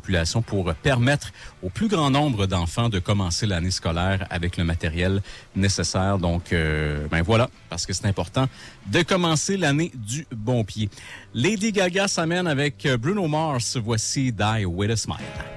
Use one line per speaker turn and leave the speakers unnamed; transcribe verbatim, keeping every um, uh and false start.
population pour permettre au plus grand nombre d'enfants de commencer l'année scolaire avec le matériel nécessaire. Donc, euh, ben voilà, parce que c'est important de commencer l'année du bon pied. Lady Gaga s'amène avec Bruno Mars. Voici Die With a Smile.